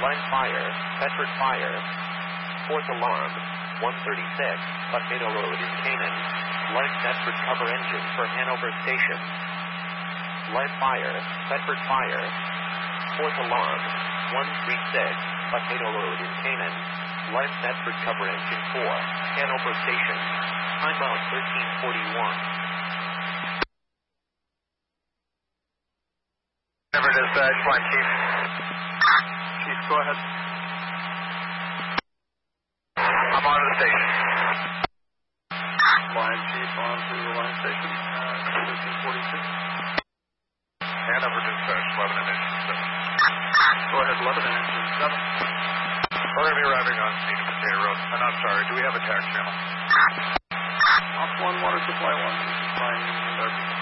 Line fire, Bedford fire. Fourth alarm, 136, Potato Road in Canaan. Light Bedford cover engine for Hanover Station. Light fire, Bedford fire. Fourth alarm, 136, Potato Road in Canaan. Light Bedford cover engine for Hanover Station. Timeout 1341. Never dispatch, line chief. Chief, go ahead. I'm on to the station. Line chief on to the line station, 1346. Hanover dispatch, 11 and engine 7. Go ahead, 11 and engine 7. We're going to be arriving on scene at Potato Road. And I'm sorry, do we have a tax channel? Off 1, water supply 1. This is fine.